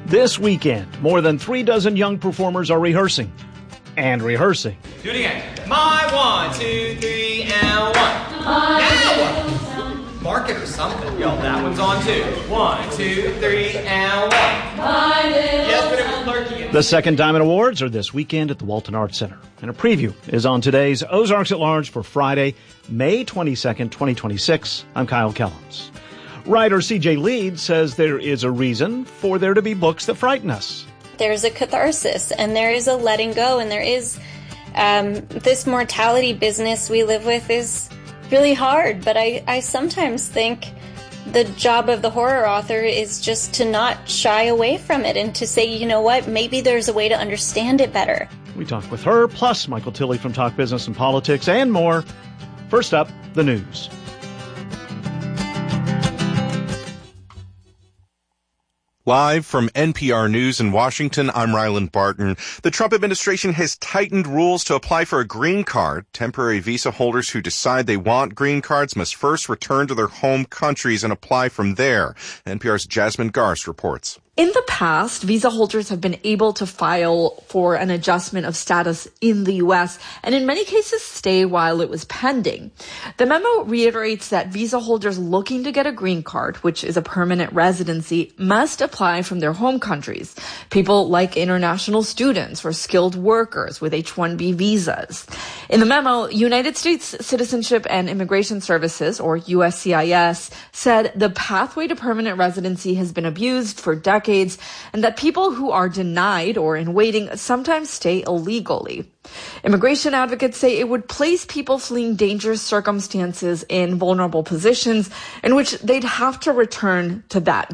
This weekend, more than 36 young performers are rehearsing and rehearsing. Do it again. My 1, 2, 3, and 1. Now! Mark it or something. Yo, that one's on too. 1, 2, 3, and 1. Yes, but it was lurking. The second Diamond Awards are this weekend at the Walton Arts Center. And a preview is on today's Ozarks at Large for Friday, May 22nd, 2026. I'm Kyle Kellums. Writer C.J. Leeds says there is a reason for there to be books that frighten us. There's a catharsis, and there is a letting go, and there is this mortality business we live with is really hard. But I sometimes think the job of the horror author is just to not shy away from it and to say, you know what, maybe there's a way to understand it better. We talk with her, plus Michael Tilley from Talk Business and Politics, and more. First up, the news. Live from NPR News in Washington, I'm Ryland Barton. The Trump administration has tightened rules to apply for a green card. Temporary visa holders who decide they want green cards must first return to their home countries and apply from there. NPR's Jasmine Garst reports. In the past, visa holders have been able to file for an adjustment of status in the U.S. and in many cases stay while it was pending. The memo reiterates that visa holders looking to get a green card, which is a permanent residency, must apply from their home countries. People like international students or skilled workers with H-1B visas. In the memo, United States Citizenship and Immigration Services, or USCIS, said the pathway to permanent residency has been abused for decades and that people who are denied or in waiting sometimes stay illegally. Immigration advocates say it would place people fleeing dangerous circumstances in vulnerable positions in which they'd have to return to that